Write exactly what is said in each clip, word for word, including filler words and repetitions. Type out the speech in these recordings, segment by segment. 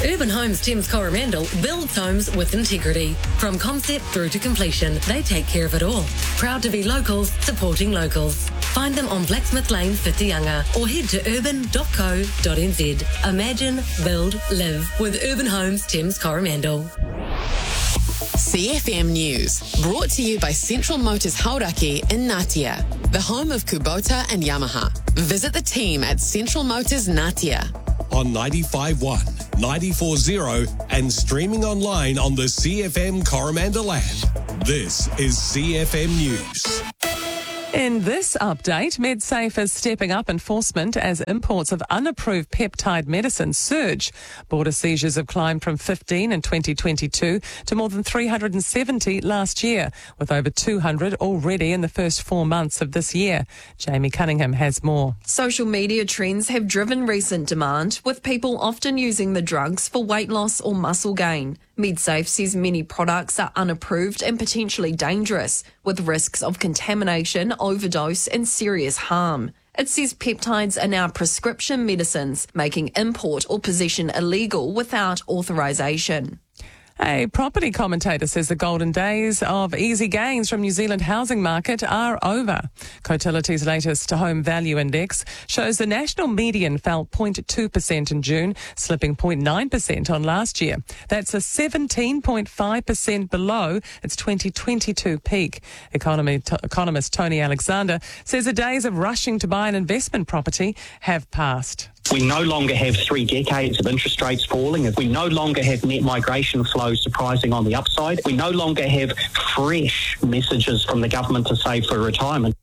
Urban Homes Thames Coromandel builds homes with integrity. From concept through to completion, they take care of it all. Proud to be locals, supporting locals. Find them on Blacksmith Lane, Whitianga, or head to urban dot co dot n z. Imagine, build, live with Urban Homes Thames Coromandel. C F M News, brought to you by Central Motors Hauraki in Ngatea, the home of Kubota and Yamaha. Visit the team at Central Motors Ngatea. On ninety-five point one, ninety-four point zero and streaming online on the C F M Coromandel app. This is C F M News. In this update, MedSafe is stepping up enforcement as imports of unapproved peptide medicines surge. Border seizures have climbed from fifteen in twenty twenty-two to more than three hundred seventy last year, with over two hundred already in the first four months of this year. Jamie Cunningham has more. Social media trends have driven recent demand, with people often using the drugs for weight loss or muscle gain. MedSafe says many products are unapproved and potentially dangerous, with risks of contamination, overdose and serious harm. It says peptides are now prescription medicines, making import or possession illegal without authorisation. A property commentator says the golden days of easy gains from New Zealand housing market are over. Cotility's latest home value index shows the national median fell zero point two percent in June, slipping zero point nine percent on last year. That's a seventeen point five percent below its twenty twenty-two peak. Economy, t- economist Tony Alexander says the days of rushing to buy an investment property have passed. We no longer have three decades of interest rates falling. We no longer have net migration flows surprising on the upside. We no longer have fresh messages from the government to save for retirement.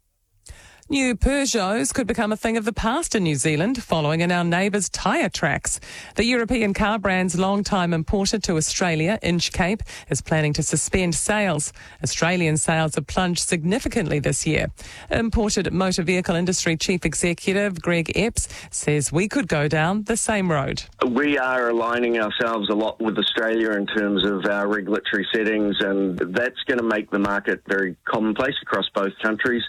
New Peugeots could become a thing of the past in New Zealand, following in our neighbours' tyre tracks. The European car brand's long-time importer to Australia, Inchcape, is planning to suspend sales. Australian sales have plunged significantly this year. Imported motor vehicle industry chief executive Greg Epps says we could go down the same road. We are aligning ourselves a lot with Australia in terms of our regulatory settings, and that's going to make the market very commonplace across both countries.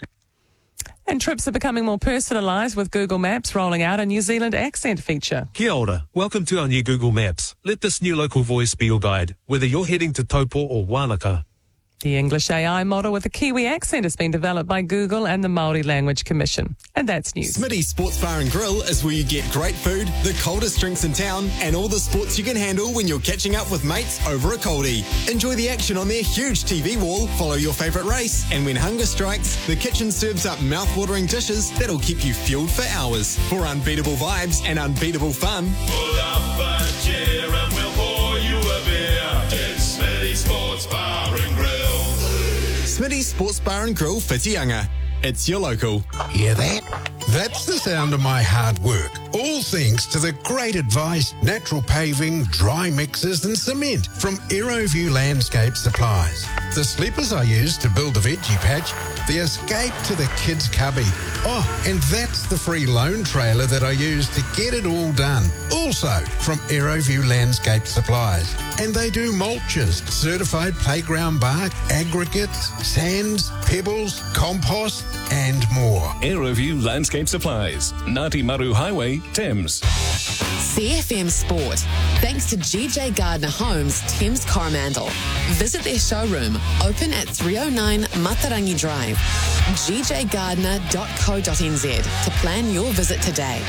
And trips are becoming more personalised, with Google Maps rolling out a New Zealand accent feature. Kia ora. Welcome to our new Google Maps. Let this new local voice be your guide, whether you're heading to Taupo or Wanaka. The English A I model with a Kiwi accent has been developed by Google and the Māori Language Commission. And that's news. Smitty's Sports Bar and Grill is where you get great food, the coldest drinks in town, and all the sports you can handle when you're catching up with mates over a coldie. Enjoy the action on their huge T V wall, follow your favourite race, and when hunger strikes, the kitchen serves up mouth-watering dishes that'll keep you fueled for hours. For unbeatable vibes and unbeatable fun, pull up a chair and we'll pour you a beer. It's Smitty's Sports Bar and Grill. Smitty's Sports Bar and Grill, Whitianga. It's your local. Hear that? That's the sound of my hard work. All thanks to the great advice, natural paving, dry mixes and cement from Aeroview Landscape Supplies. The sleepers I use to build the veggie patch, the escape to the kids' cubby. Oh, and that's the free loan trailer that I use to get it all done. Also from Aeroview Landscape Supplies. And they do mulches, certified playground bark, aggregates, sands, pebbles, compost and more. Aeroview Landscape Supplies, Ngāti Maru Highway, Thames. C F M Sport, thanks to G J Gardner Homes, Thames Coromandel. Visit their showroom, open at three oh nine Matarangi Drive, g j gardner dot co dot n z to plan your visit today.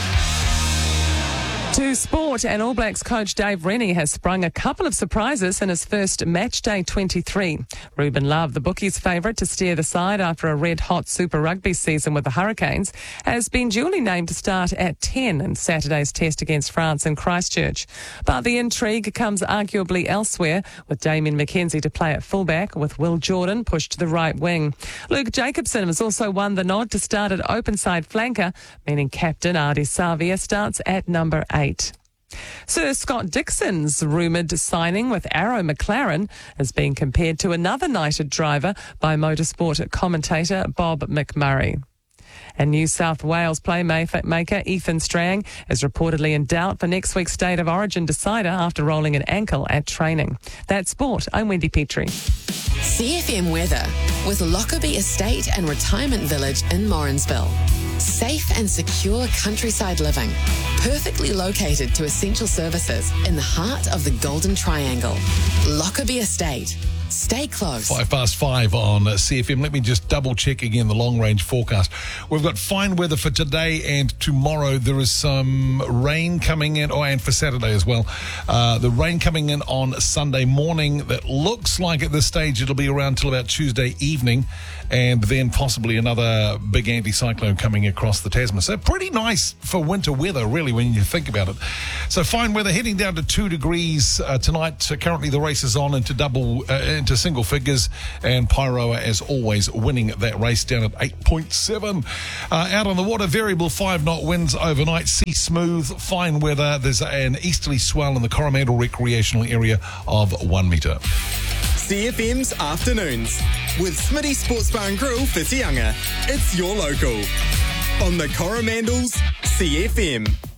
To sport, and All Blacks coach Dave Rennie has sprung a couple of surprises in his first match day twenty-three. Ruben Love, the bookies' favourite to steer the side after a red-hot Super Rugby season with the Hurricanes, has been duly named to start at ten in Saturday's test against France in Christchurch. But the intrigue comes arguably elsewhere, with Damien McKenzie to play at fullback, with Will Jordan pushed to the right wing. Luke Jacobson has also won the nod to start at open side flanker, meaning captain Ardie Savia starts at number eight. Sir Scott Dixon's rumoured signing with Arrow McLaren is being compared to another knighted driver by motorsport commentator Bob McMurray. And New South Wales playmaker Ethan Strang is reportedly in doubt for next week's State of Origin decider after rolling an ankle at training. That's sport. I'm Wendy Petrie. C F M weather with Lockerbie Estate and Retirement Village in Morrinsville. Safe and secure countryside living, perfectly located to essential services in the heart of the Golden Triangle. Lockerbie Estate. Stay close. Five past five on C F M. Let me just double check again the long range forecast. We've got fine weather for today and tomorrow. There is some rain coming in, oh, and for Saturday as well. Uh, the rain coming in on Sunday morning. That looks like at this stage it'll be around till about Tuesday evening, and then possibly another big anticyclone coming across the Tasman. So pretty nice for winter weather, really, when you think about it. So fine weather heading down to two degrees uh, tonight. Uh, currently the race is on into double. Uh, into single figures, and Pyroa, as always, winning that race down at eight point seven. Uh, out on the water, variable five-knot winds overnight, sea smooth, fine weather. There's an easterly swell in the Coromandel recreational area of one metre. C F M's Afternoons with Smitty Sports Bar and Grill, Whitianga. It's your local. On the Coromandel's C F M.